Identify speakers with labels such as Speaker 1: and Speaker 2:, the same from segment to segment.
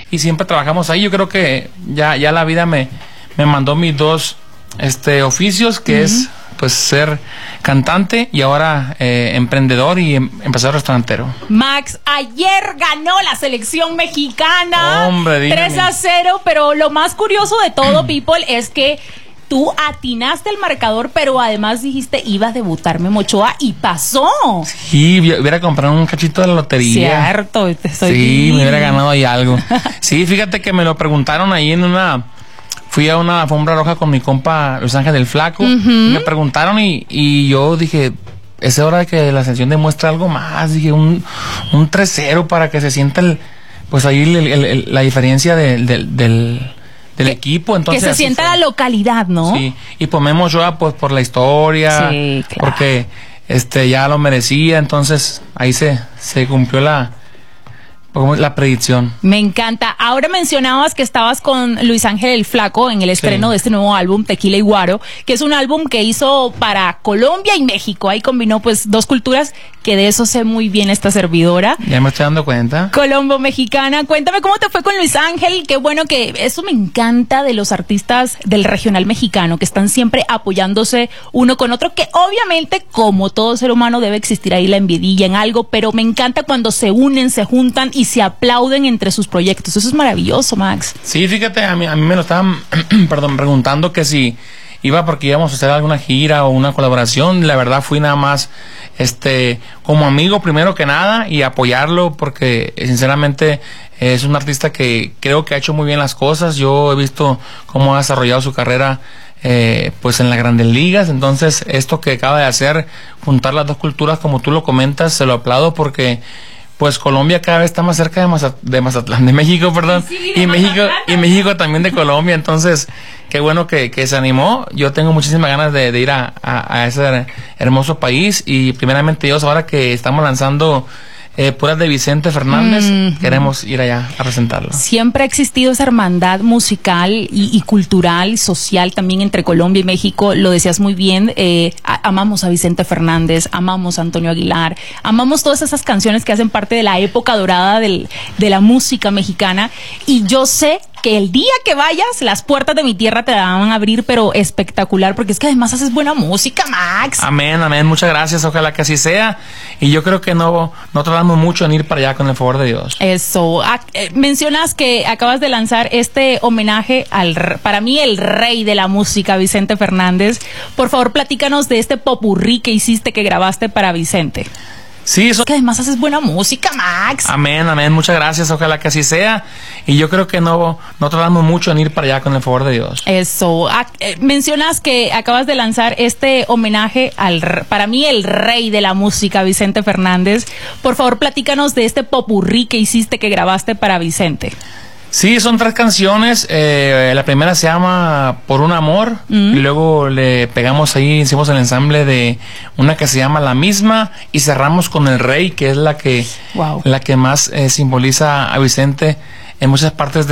Speaker 1: y siempre trabajamos ahí. Yo creo que ya la vida me mandó mis dos oficios, que es pues ser cantante y ahora emprendedor y empresario restaurantero.
Speaker 2: Max, ayer ganó la selección mexicana.
Speaker 1: Hombre, dígame.
Speaker 2: 3-0, pero lo más curioso de todo, people, es que tú atinaste el marcador, pero además dijiste iba a debutar Memo Ochoa y pasó.
Speaker 1: Sí, hubiera comprado un cachito de la lotería.
Speaker 2: Cierto,
Speaker 1: sí, me hubiera ganado ahí algo. Sí, fíjate que me lo preguntaron ahí fui a una alfombra roja con mi compa Luis Ángel el Flaco. Me preguntaron y yo dije, es hora de que la selección demuestre algo más. Dije, un 3-0 para que se sienta pues ahí la diferencia del equipo. Entonces,
Speaker 2: que se sienta la localidad, ¿no?
Speaker 1: Sí, y pues Memo Ochoa pues por la historia,
Speaker 2: sí, claro,
Speaker 1: porque ya lo merecía. Entonces ahí se cumplió la predicción.
Speaker 2: Me encanta. Ahora mencionabas que estabas con Luis Ángel el Flaco en el estreno de este nuevo álbum, Tequila y Guaro, que es un álbum que hizo para Colombia y México. Ahí combinó pues dos culturas, que de eso sé muy bien esta servidora.
Speaker 1: Ya me estoy dando cuenta.
Speaker 2: Colombo-mexicana. Cuéntame cómo te fue con Luis Ángel. Qué bueno, que eso me encanta de los artistas del regional mexicano, que están siempre apoyándose uno con otro, que obviamente, como todo ser humano, debe existir ahí la envidia en algo, pero me encanta cuando se unen, se juntan y se aplauden entre sus proyectos. Eso es maravilloso, Max.
Speaker 1: Sí, fíjate, a mí me lo estaban preguntando que si iba porque íbamos a hacer alguna gira o una colaboración. La verdad fui nada más como amigo primero que nada, y apoyarlo porque sinceramente es un artista que creo que ha hecho muy bien las cosas. Yo he visto cómo ha desarrollado su carrera pues en las grandes ligas. Entonces esto que acaba de hacer, juntar las dos culturas como tú lo comentas, se lo aplaudo, porque pues Colombia cada vez está más cerca de Mazatlán, de México, perdón,
Speaker 2: sí,
Speaker 1: y México también de Colombia. Entonces qué bueno que se animó. Yo tengo muchísimas ganas de ir a ese hermoso país, y primeramente Dios, ahora que estamos lanzando puras de Vicente Fernández, queremos ir allá a presentarlo. Siempre
Speaker 2: ha existido esa hermandad musical y cultural y social también entre Colombia y México. Lo decías muy bien. Amamos a Vicente Fernández, amamos a Antonio Aguilar, amamos todas esas canciones que hacen parte de la época dorada de la música mexicana, y yo sé que el día que vayas, las puertas de mi tierra te la van a abrir, pero espectacular, porque es que además haces buena música, Max.
Speaker 1: Amén, amén, muchas gracias, ojalá que así sea, y yo creo que no tardamos mucho en ir para allá, con el favor de Dios.
Speaker 2: Eso. Mencionas que acabas de lanzar este homenaje para mí, el rey de la música, Vicente Fernández. Por favor, platícanos de este popurrí que hiciste, que grabaste para Vicente.
Speaker 1: Sí,
Speaker 2: que además haces buena música, Max.
Speaker 1: Amén, amén, muchas gracias, ojalá que así sea, y yo creo que no tardamos mucho en ir para allá, con el favor de Dios.
Speaker 2: Eso. Mencionas que acabas de lanzar este homenaje para mí, el rey de la música, Vicente Fernández. Por favor, platícanos de este popurrí que hiciste, que grabaste para Vicente.
Speaker 1: Sí, son 3 canciones. La primera se llama Por un Amor, y luego le pegamos ahí, hicimos el ensamble de una que se llama La Misma, y cerramos con El Rey, que es la que más simboliza a Vicente en muchas partes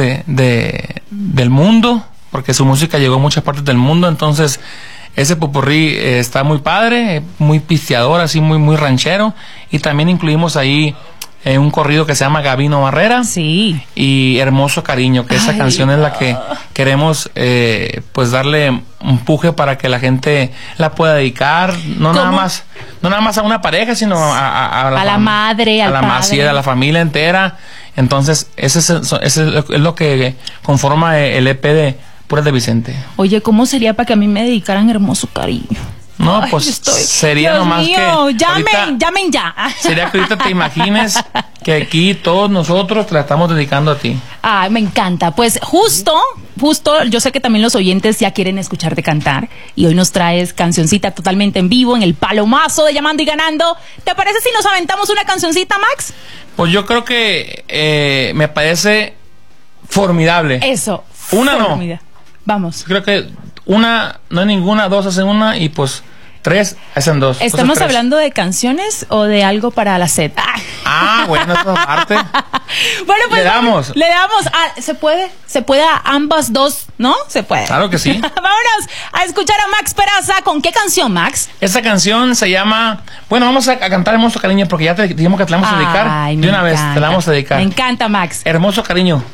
Speaker 1: del mundo, porque su música llegó a muchas partes del mundo. Entonces ese popurrí está muy padre, muy pisteador, así muy ranchero, y también incluimos ahí un corrido que se llama Gabino Barrera,
Speaker 2: sí,
Speaker 1: y Hermoso Cariño, que esa canción es la que queremos pues darle un empuje para que la gente la pueda dedicar, no nada más a una pareja, sino a
Speaker 2: la madre, al padre,
Speaker 1: a la familia entera. Entonces ese es lo que conforma el EP de Puras de Vicente.
Speaker 2: Oye, ¿cómo sería para que a mí me dedicaran Hermoso Cariño?
Speaker 1: No, pues sería
Speaker 2: Dios
Speaker 1: nomás
Speaker 2: mío,
Speaker 1: que
Speaker 2: llamen ya.
Speaker 1: Sería que ahorita te imagines que aquí todos nosotros te la estamos dedicando a ti.
Speaker 2: Ay, me encanta. Pues justo, yo sé que también los oyentes ya quieren escucharte cantar, y hoy nos traes cancioncita totalmente en vivo en el palomazo de Llamando y Ganando. ¿Te parece si nos aventamos una cancioncita, Max?
Speaker 1: Pues yo creo que me parece formidable.
Speaker 2: Eso.
Speaker 1: Una no.
Speaker 2: Vamos.
Speaker 1: Creo que una no hay ninguna, 2 hacen una, y pues 3 hacen 2.
Speaker 2: ¿Estamos hablando de canciones o de algo para la sed?
Speaker 1: Bueno, esa parte.
Speaker 2: Bueno, pues
Speaker 1: le damos.
Speaker 2: ¿Se puede a ambas dos, no? Se puede.
Speaker 1: Claro que sí.
Speaker 2: Vámonos a escuchar a Max Peraza. ¿Con qué canción, Max?
Speaker 1: Esa canción se llama, vamos a cantar Hermoso Cariño, porque ya te dijimos que te la vamos a dedicar. De una vez te la vamos a dedicar.
Speaker 2: Me encanta, Max.
Speaker 1: Hermoso Cariño.